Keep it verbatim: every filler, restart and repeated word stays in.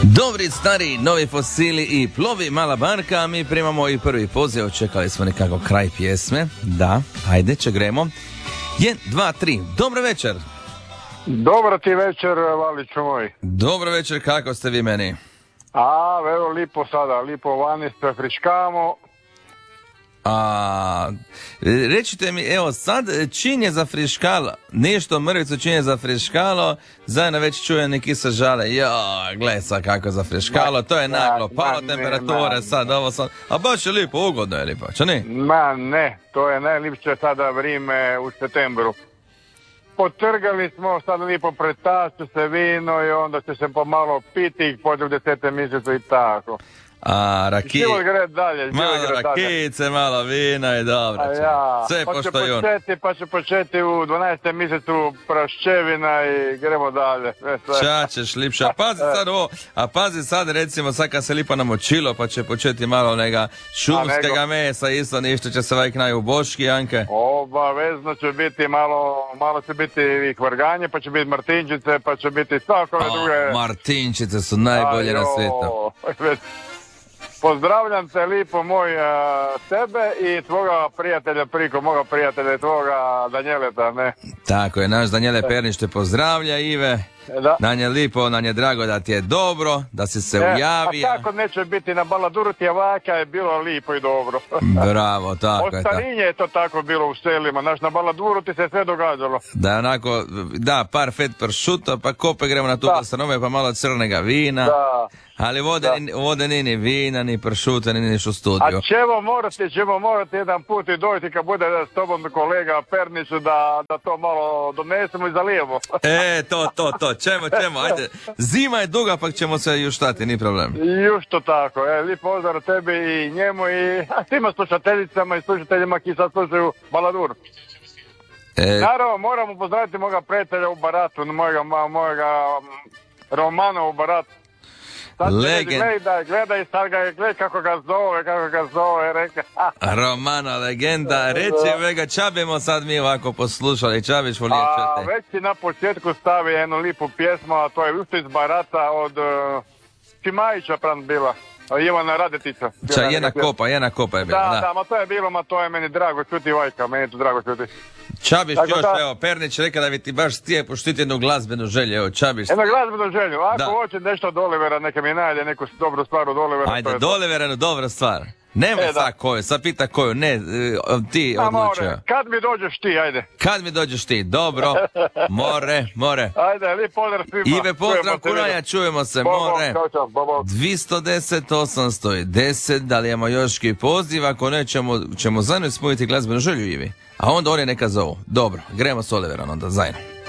Dobri, stari, novi fosili i plovi mala barka. Mi primamo i prvi poziv. Čekali smo nekako kraj pjesme. Da, ajde, će gremo. Jedan, dva, tri. Dobro večer. Dobro ti večer, Valiću moj. Dobro večer, kako ste vi meni? A, evo, lipo sada, lipo vani se friškamo. A, recite mi, evo sad čin je za friškalo, nešto mrvicu čin je za friškalo, zajedno već čuje neki se žale, jo, gle sad kako za friškalo, to je naglo, palo temperature sad, ovo sad, a baš je lipo, ugodno je lipo, čo ne? Ma ne, to je najlipše sada vrijeme u septembru. Potrgali smo, sad lipo pretašće se vino i onda će se pomalo piti, pođe u desete mjesecu i tako. A rakije, dalje, malo rakijice, malo vina i dobro. Ja, sve pa pošto i on. Početi, pa će početi u dvanaestom mjesecu praščevina i gremo dalje. Čačeš lipša. A pazi sad ovo, a pazi sad recimo sad kad se lipo namočilo pa će početi malo neka šumskega mesa, isto ništa će se vajk naju u boški, Janke. Obavezno će biti malo, malo će biti i kvarganje, pa će biti martinčice, pa će biti svakove druge. Martinčice su najbolje na svijetu. Pozdravljam te lipo moj a, tebe i tvoga prijatelja priko moga prijatelja i tvoga Danjeleta, ne? Tako je, naš Danjele Pernić te pozdravlja, Ive. Da. Na nje lipo, na nje drago da ti je dobro, da si se e, ujavio. A kako neće biti na Baladuru Tjevaka je bilo lipo i dobro. Bravo, tako Od je. Od starinje je to tako bilo u selima, znaš, na Baladuru ti se sve događalo. Da, onako, da, par fet pršuto, pa kope gremo na tu stanove, pa malo crnega vina. Da. Ali vode, ni, vode ni ni vina, ni pršuta, ni niš u studiju. A ćemo morati, ćemo morati jedan put i dojti kad bude s tobom kolega Perniću da, da to malo donesemo i zalijemo. E, to, to, to, ćemo, ćemo, ajde. Zima je duga, pa ćemo se juštati, ni problem. Już to tako, e, lijep pozdrav tebi i njemu i a, svima slušateljicama i slušateljima ki sad slušaju Baladur. E... Naravno, moramo pozdraviti moga prijatelja u Baratu, mojega, mojega Romana u Baratu. Legend... Gledaj, gledaj, sad ga, gledaj kako ga zove, kako ga zove, reka. Romana, legenda, reci vega, čabimo sad mi ovako poslušali, čabiš voliječate. A već si na početku stavi jednu lipu pjesmu, a to je isto iz Barata od uh, Čimajića pran bila. Ivana Radetica. Ča, jedna kopa, jedna kopa je bila, da. Da, da, ma to je bilo, ma to je meni drago čuti, Vajka, meni je to drago čuti. Čabiš tako još, da, evo, Pernić reka da bi ti baš stije poštiti jednu glazbenu želju, evo, čabiš. Jednu glazbenu želju, ako da. Hoće nešto od Olivera, neka mi najde neku dobru stvar od Olivera. Ajde, od Olivera, dobra stvar. Nema e, sad koju, sad pita koju, ne, ti odlučio. Kad mi dođeš ti, ajde. Kad mi dođeš ti, dobro, more, more. Ajde, lijep pozdrav svima. Ive, pozdrav Kuranja, čujemo se, bo, more. Bo, čao, bo, bo. dvjesto deset, osamsto deset, da li imamo još ki poziv, ako ne, ćemo, ćemo zajedno ispuniti glazbenu želju, Ivi. A onda oni neka zovu. Dobro, gremo s Oliverom onda zajedno.